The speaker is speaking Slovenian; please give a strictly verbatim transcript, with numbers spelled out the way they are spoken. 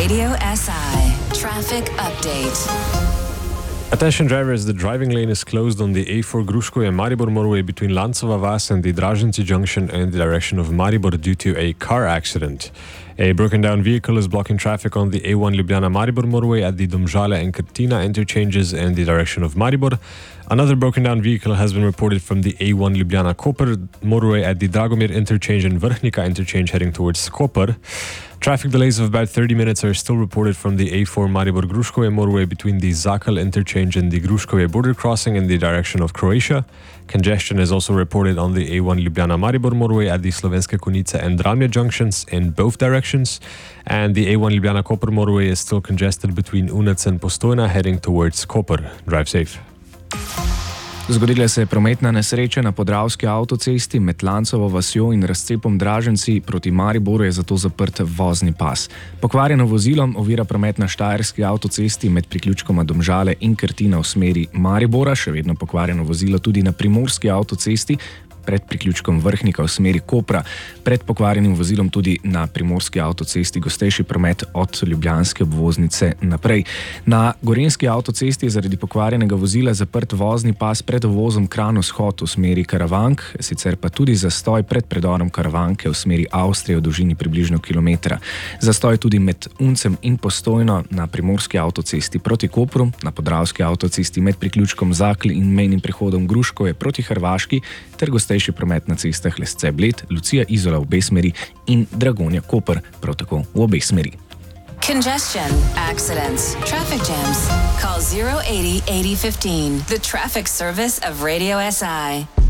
Radio S I Traffic Update. Attention drivers, the driving lane is closed on the A four Gruškovje-Maribor motorway between Lancova Vas and the Draženci junction in the direction of Maribor due to a car accident. A broken down vehicle is blocking traffic on the A one Ljubljana-Maribor motorway at the Domžale and Krtina interchanges in the direction of Maribor. Another broken down vehicle has been reported from the A one Ljubljana-Koper motorway at the Dragomir interchange and Vrhnika interchange heading towards Koper. Traffic delays of about thirty minutes are still reported from the A four Maribor-Gruškovje motorway between the Zakal interchange and the Gruškovje border crossing in the direction of Croatia. Congestion is also reported on the A one Ljubljana-Maribor motorway at the Slovenske Konjice and Dramlje junctions in both directions. And the A one Ljubljana-Koper motorway is still congested between Unec and Postojna heading towards Koper. Drive safe. Zgodila se je prometna nesreča na Podravski avtocesti med Lancovo vasjo in razcepom Draženci. Proti Mariboru je zato zaprt vozni pas. Pokvarjeno vozilo ovira promet na Štajerski avtocesti med priključkoma Domžale in Krtina v smeri Maribora, še vedno pokvarjeno vozilo tudi na Primorski avtocesti pred priključkom Vrhnika v smeri Kopra. Pred pokvarjenim vozilom tudi na Primorski avtocesti gostejši promet od ljubljanske obvoznice naprej. Na Gorenjski avtocesti je zaradi pokvarjenega vozila zaprt vozni pas pred uvozom Kranj-Vzhod v smeri Karavank, sicer pa tudi zastoj pred predorom Karavanke v smeri Avstrije v dolžini približno kilometra. Zastoj tudi med Uncem in Postojno na Primorski avtocesti proti Kopru, na Podravski avtocesti med priključkom Zakl in mejnim prehodom Gruškovje proti Hrvaški ter gostejši promet na cestah Lesce-Bled, Lucija-Izola v obe smeri in Dragonja-Koper prav tako v obe smeri. Congestion, accidents, traffic jams. Call zero eighty, eighty fifteen. The traffic service of Radio S I.